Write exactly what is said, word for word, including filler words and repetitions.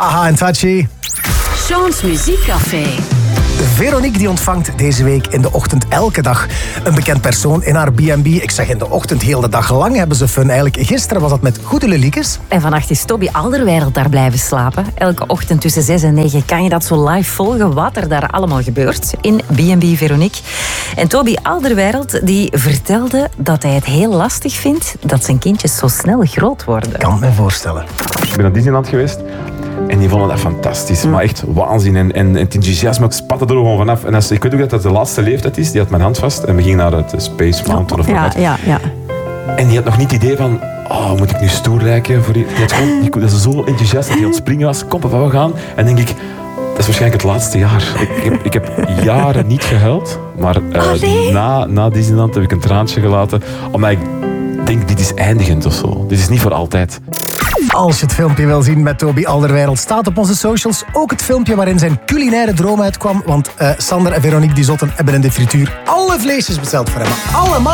Aha en Tachi. Sean's Muziekcafé. Veronique die ontvangt deze week in de ochtend elke dag een bekend persoon in haar B en B. Ik zeg in de ochtend, heel de dag lang hebben ze fun. Eigenlijk gisteren was dat met Goede Leliekes. En vannacht is Toby Alderweireld daar blijven slapen. Elke ochtend tussen zes en negen kan je dat zo live volgen, wat er daar allemaal gebeurt in B en B Veronique. En Toby Alderweireld die vertelde dat hij het heel lastig vindt dat zijn kindjes zo snel groot worden. Ik kan het me voorstellen. Ik ben naar Disneyland geweest. En die vonden dat fantastisch. Mm. Maar echt waanzin. En, en het enthousiasme, ik spatte er gewoon vanaf. En als, ik weet ook dat dat de laatste leeftijd is. Die had mijn hand vast. En we gingen naar het Space Mountain of wat. Ja, ja, ja. En die had nog niet het idee van... Oh, moet ik nu stoer lijken? Voor die, die had gewoon, die, dat is zo enthousiast dat hij aan het springen was. Kom, papa, we gaan. En denk ik... Dat is waarschijnlijk het laatste jaar. Ik, ik, heb, ik heb jaren niet gehuild. Maar uh, oh, nee. na, na Disneyland heb ik een traantje gelaten. Omdat ik denk, dit is eindigend of zo. Dit is niet voor altijd. Als je het filmpje wil zien met Toby Alderweireld, staat op onze socials ook het filmpje waarin zijn culinaire droom uitkwam. Want uh, Sander en Veronique die Zotten hebben in de frituur alle vleesjes besteld voor hem. Allemaal!